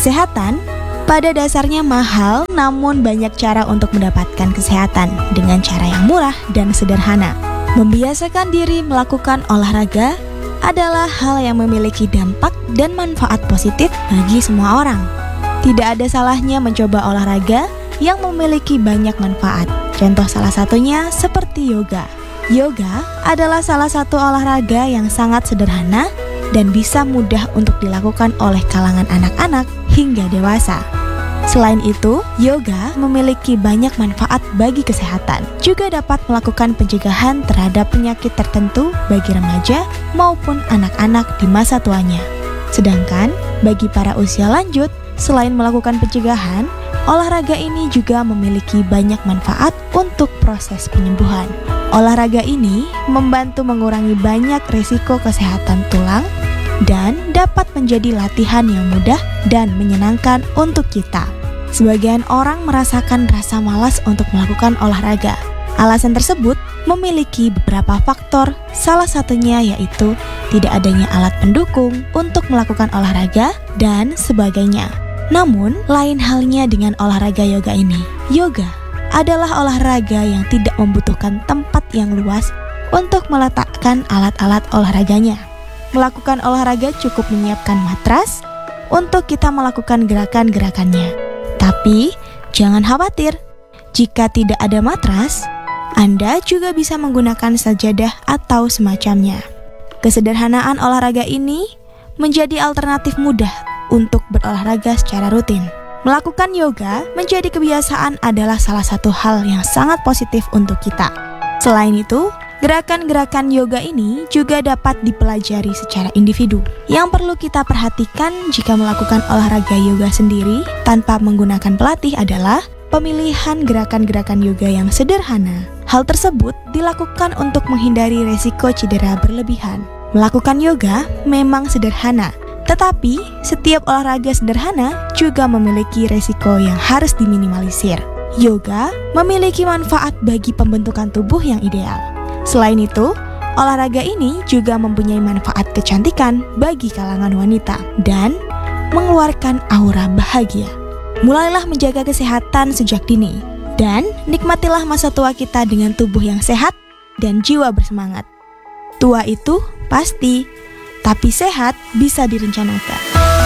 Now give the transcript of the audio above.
Kesehatan pada dasarnya mahal, namun banyak cara untuk mendapatkan kesehatan dengan cara yang murah dan sederhana. Membiasakan diri melakukan olahraga adalah hal yang memiliki dampak dan manfaat positif bagi semua orang. Tidak ada salahnya mencoba olahraga yang memiliki banyak manfaat. Contoh salah satunya seperti yoga. Yoga adalah salah satu olahraga yang sangat sederhana dan bisa mudah untuk dilakukan oleh kalangan anak-anak hingga dewasa. Selain itu, yoga memiliki banyak manfaat bagi kesehatan. Juga dapat melakukan pencegahan terhadap penyakit tertentu bagi remaja maupun anak-anak di masa tuanya. Sedangkan, bagi para usia lanjut, selain melakukan pencegahan, olahraga ini juga memiliki banyak manfaat untuk proses penyembuhan. Olahraga ini membantu mengurangi banyak risiko kesehatan tulang dan dapat menjadi latihan yang mudah dan menyenangkan untuk kita. Sebagian orang merasakan rasa malas untuk melakukan olahraga. Alasan tersebut memiliki beberapa faktor, salah satunya yaitu tidak adanya alat pendukung untuk melakukan olahraga dan sebagainya. Namun, lain halnya dengan olahraga yoga ini. Yoga adalah olahraga yang tidak membutuhkan tempat yang luas untuk meletakkan alat-alat olahraganya. Melakukan olahraga cukup menyiapkan matras untuk kita melakukan gerakan-gerakannya. Tapi, jangan khawatir, jika tidak ada matras, Anda juga bisa menggunakan sajadah atau semacamnya. Kesederhanaan olahraga ini menjadi alternatif mudah untuk berolahraga secara rutin. Melakukan yoga menjadi kebiasaan adalah salah satu hal yang sangat positif untuk kita. Selain itu, gerakan-gerakan yoga ini juga dapat dipelajari secara individu. Yang perlu kita perhatikan jika melakukan olahraga yoga sendiri tanpa menggunakan pelatih adalah pemilihan gerakan-gerakan yoga yang sederhana. Hal tersebut dilakukan untuk menghindari resiko cedera berlebihan. Melakukan yoga memang sederhana, tetapi setiap olahraga sederhana juga memiliki resiko yang harus diminimalisir. Yoga memiliki manfaat bagi pembentukan tubuh yang ideal. Selain itu, olahraga ini juga mempunyai manfaat kecantikan bagi kalangan wanita dan mengeluarkan aura bahagia. Mulailah menjaga kesehatan sejak dini dan nikmatilah masa tua kita dengan tubuh yang sehat dan jiwa bersemangat. Tua itu pasti, tapi sehat bisa direncanakan.